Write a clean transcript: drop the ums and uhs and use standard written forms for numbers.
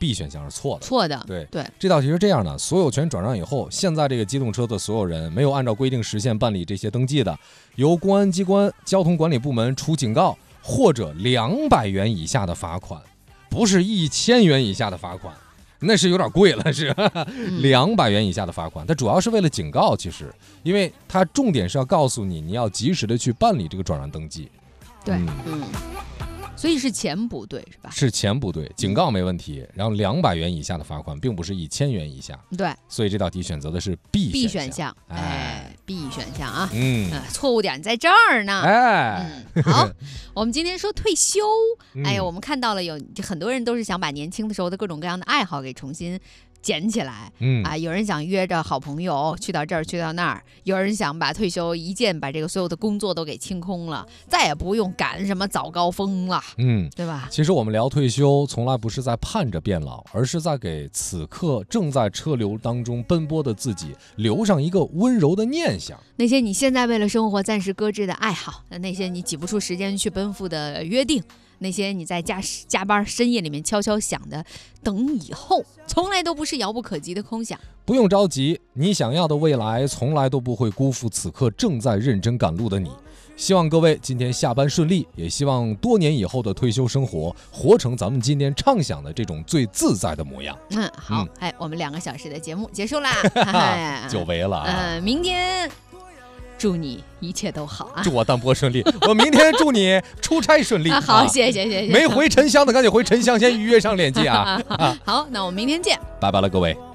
B 选项是错的。 错的， 对对， 这道题是这样的：所有权转让以后，现在这个机动车的所有人没有按照规定时限办理这些登记的，由公安机关交通管理部门处警告或者200元以下的罚款，不是1000元以下的罚款。那是有点贵了，是200元以下的罚款。它主要是为了警告，其实，因为它重点是要告诉你，你要及时的去办理这个转让登记。 对，所以是钱不对是吧？ 是钱不对，警告没问题，然后200元以下的罚款，并不是1000元以下。 对， 所以这道题选择的是 B 选项。 B 选项啊，错误点在这儿呢。好，我们今天说退休，我们看到了有很多人都是想把年轻的时候的各种各样的爱好给重新捡起来，有人想约着好朋友去到这儿去到那儿，有人想把退休一键把这个所有的工作都给清空了，再也不用赶什么早高峰了，对吧？ 其实我们聊退休，从来不是在盼着变老，而是在给此刻正在车流当中奔波的自己留上一个温柔的念想。 那些你现在为了生活暂时搁置的爱好，那些你挤不出时间去奔赴的约定，那些你在加班深夜里面悄悄想的等以后，从来都不是遥不可及的空想。 不用着急，你想要的未来从来都不会辜负此刻正在认真赶路的你。希望各位今天下班顺利，也希望多年以后的退休生活活成咱们今天畅想的这种最自在的模样。 好，我们2个小时的节目结束啦， 久违了明天祝你一切都好啊！ 祝我当播顺利，我明天祝你出差顺利。 好，谢谢。 没回沉香的赶紧回沉香，先预约上链接啊！ 好，那我们明天见， 拜拜了各位。